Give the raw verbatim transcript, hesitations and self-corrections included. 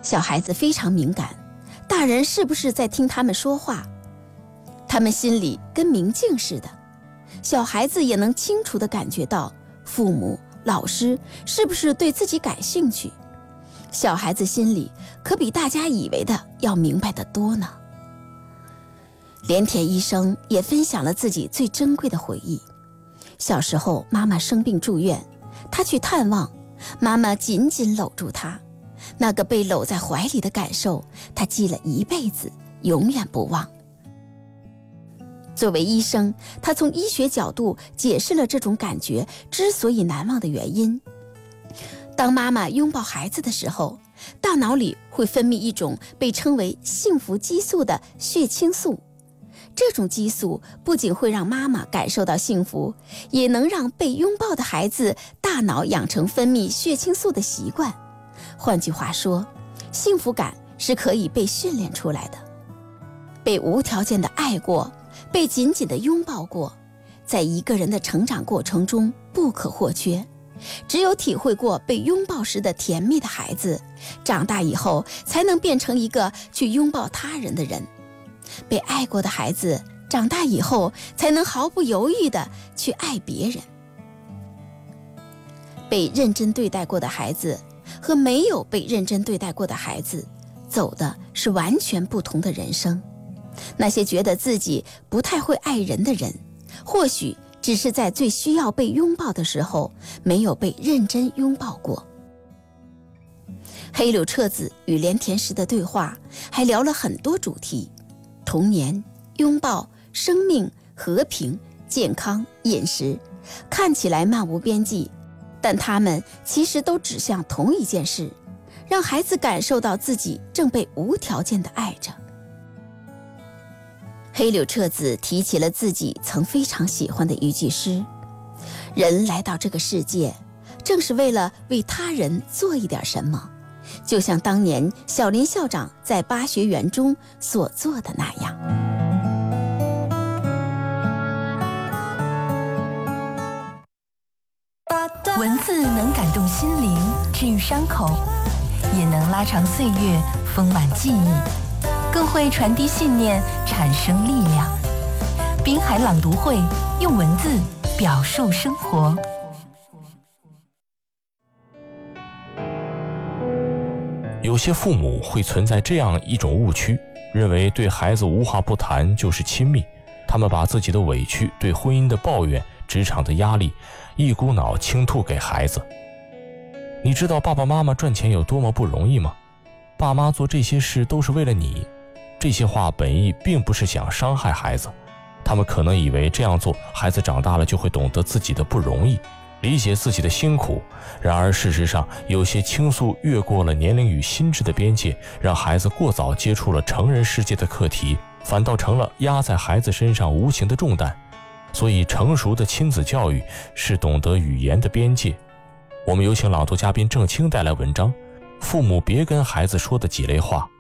小孩子非常敏感，大人是不是在听他们说话？他们心里跟明镜似的，小孩子也能清楚地感觉到父母、老师是不是对自己感兴趣。小孩子心里可比大家以为的要明白得多呢。连田医生也分享了自己最珍贵的回忆。小时候妈妈生病住院，他去探望，妈妈紧紧搂住他，那个被搂在怀里的感受，他记了一辈子，永远不忘。作为医生，他从医学角度解释了这种感觉之所以难忘的原因。当妈妈拥抱孩子的时候，大脑里会分泌一种被称为幸福激素的血清素。这种激素不仅会让妈妈感受到幸福，也能让被拥抱的孩子大脑养成分泌血清素的习惯。换句话说，幸福感是可以被训练出来的。被无条件的爱过，被紧紧地拥抱过，在一个人的成长过程中不可或缺。只有体会过被拥抱时的甜蜜的孩子，长大以后才能变成一个去拥抱他人的人。被爱过的孩子，长大以后才能毫不犹豫地去爱别人。被认真对待过的孩子和没有被认真对待过的孩子，走的是完全不同的人生。那些觉得自己不太会爱人的人，或许只是在最需要被拥抱的时候，没有被认真拥抱过。黑柳彻子与连田实的对话还聊了很多主题，童年、拥抱、生命、和平、健康、饮食，看起来漫无边际，但他们其实都指向同一件事，让孩子感受到自己正被无条件地爱着。黑柳彻子提起了自己曾非常喜欢的一句诗：人来到这个世界，正是为了为他人做一点什么，就像当年小林校长在巴学园中所做的那样。 文字能感动心灵，治愈伤口，也能拉长岁月，丰满记忆，更会传递信念，产生力量。滨海朗读会用文字表述生活。 有些父母会存在这样一种误区，认为对孩子无话不谈就是亲密，他们把自己的委屈、对婚姻的抱怨、职场的压力一股脑倾吐给孩子。你知道爸爸妈妈赚钱有多么不容易吗？爸妈做这些事都是为了你。这些话本意并不是想伤害孩子，他们可能以为这样做，孩子长大了就会懂得自己的不容易，理解自己的辛苦。然而事实上，有些倾诉越过了年龄与心智的边界，让孩子过早接触了成人世界的课题，反倒成了压在孩子身上无形的重担。所以成熟的亲子教育是懂得语言的边界。我们有请朗读嘉宾郑清带来文章《父母别跟孩子说的几类话》。